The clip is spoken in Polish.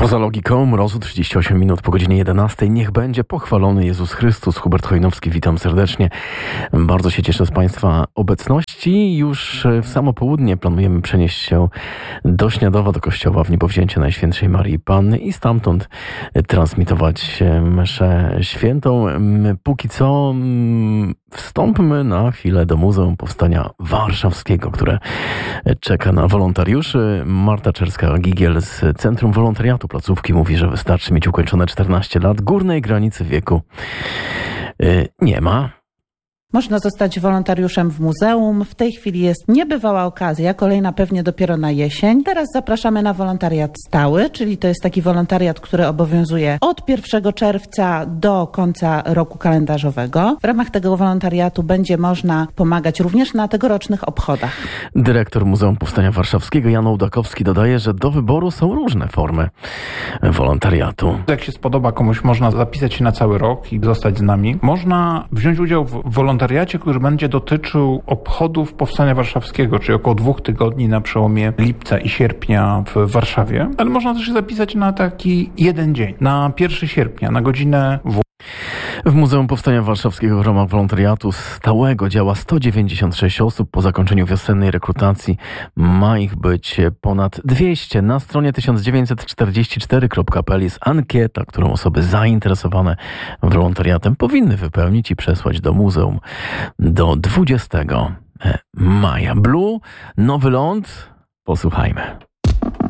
Poza logiką mrozu 38 minut po godzinie 11. Niech będzie pochwalony Jezus Chrystus. Hubert Chojnowski, witam serdecznie. Bardzo się cieszę z Państwa obecności. Już w samo południe planujemy przenieść się do Śniadowa, do kościoła w niebowzięcie Najświętszej Maryi Panny i stamtąd transmitować mszę świętą. Póki co wstąpmy na chwilę do Muzeum Powstania Warszawskiego, które czeka na wolontariuszy. Marta Czerska-Gigiel z Centrum Wolontariatu placówki mówi, że wystarczy mieć ukończone 14 lat. Górnej granicy wieku nie ma. Można zostać wolontariuszem w muzeum. W tej chwili jest niebywała okazja, kolejna pewnie dopiero na jesień. Teraz zapraszamy na wolontariat stały, czyli to jest taki wolontariat, który obowiązuje od 1 czerwca do końca roku kalendarzowego. W ramach tego wolontariatu będzie można pomagać również na tegorocznych obchodach. Dyrektor Muzeum Powstania Warszawskiego Jan Ołdakowski dodaje, że do wyboru są różne formy wolontariatu. Jak się spodoba komuś, można zapisać się na cały rok i zostać z nami. Można wziąć udział w wolontariacie, który będzie dotyczył obchodów Powstania Warszawskiego, czyli około 2 tygodni na przełomie lipca i sierpnia w Warszawie. Ale można też się zapisać na taki jeden dzień, na 1 sierpnia, na godzinę W Muzeum Powstania Warszawskiego w ramach wolontariatu stałego działa 196 osób. Po zakończeniu wiosennej rekrutacji ma ich być ponad 200. Na stronie 1944.pl jest ankieta, którą osoby zainteresowane wolontariatem powinny wypełnić i przesłać do muzeum do 20 maja. Blue, Nowy Ląd. Posłuchajmy.